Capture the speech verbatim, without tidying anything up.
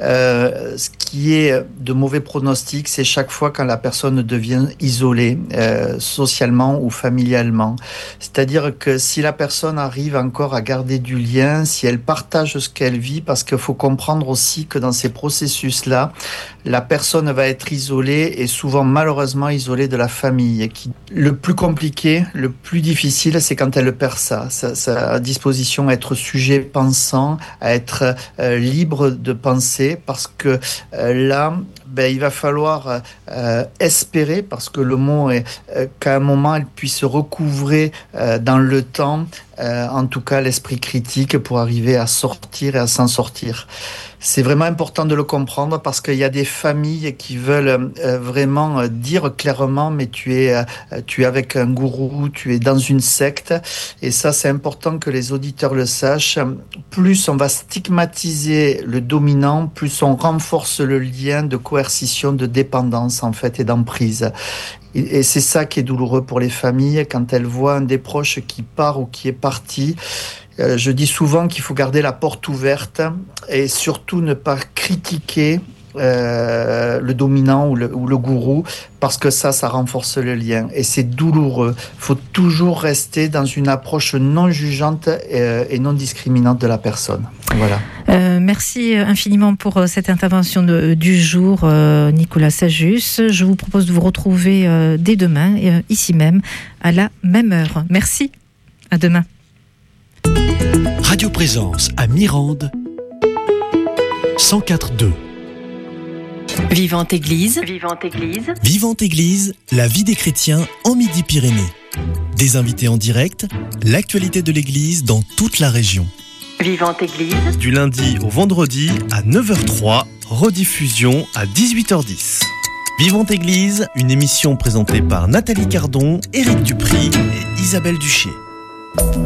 Euh, ce qui est de mauvais pronostic, c'est chaque fois quand la personne devient isolée, euh, socialement ou familialement. C'est-à-dire que si la personne arrive encore à garder du lien, si elle partage ce qu'elle vit, parce qu'il faut comprendre aussi que dans ces processus-là, la personne va être isolée et souvent malheureusement isolée de la famille. Qui... Le plus compliqué, le plus difficile, c'est quand elle perd ça, sa, sa disposition à être sujet pensant, à être euh, libre de penser, parce que euh, là, ben, il va falloir euh, espérer, parce que le mot est euh, qu'à un moment elle puisse recouvrer euh, dans le temps, euh, en tout cas l'esprit critique pour arriver à sortir et à s'en sortir. C'est vraiment important de le comprendre parce qu'il y a des familles qui veulent euh, vraiment dire clairement mais tu es, euh, tu es avec un gourou, tu es dans une secte, et ça c'est important que les auditeurs le sachent. Plus on va stigmatiser le dominant, plus on renforce le lien de coercition, de dépendance en fait et d'emprise. Et c'est ça qui est douloureux pour les familles quand elles voient un des proches qui part ou qui est parti. Euh, je dis souvent qu'il faut garder la porte ouverte et surtout ne pas critiquer euh, le dominant ou le, ou le gourou, parce que ça, ça renforce le lien et c'est douloureux. Il faut toujours rester dans une approche non jugeante et, et non discriminante de la personne. Voilà. Euh, merci infiniment pour cette intervention de, du jour, euh, Nicolas Sajus. Je vous propose de vous retrouver euh, dès demain, euh, ici même, à la même heure. Merci, à demain. Radio Présence à Mirande, cent quatre virgule deux. Vivante Église. Vivante Église. Vivante Église, la vie des chrétiens en Midi-Pyrénées. Des invités en direct, l'actualité de l'Église dans toute la région. Vivante Église. Du lundi au vendredi à neuf heures trois, rediffusion à dix-huit heures dix. Vivante Église, une émission présentée par Nathalie Cardon, Éric Dupry et Isabelle Duchier.